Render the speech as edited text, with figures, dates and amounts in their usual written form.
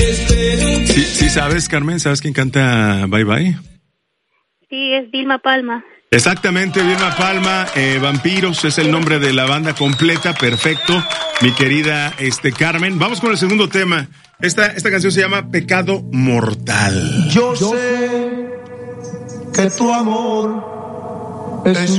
Sí, ¿sabes, Carmen? ¿Sabes quién canta Bye Bye? Sí, es Vilma Palma. Exactamente, Vilma Palma, Vampiros es el nombre de la banda completa, perfecto, mi querida Carmen. Vamos con el segundo tema. Esta canción se llama Pecado Mortal. Yo sé que tu amor es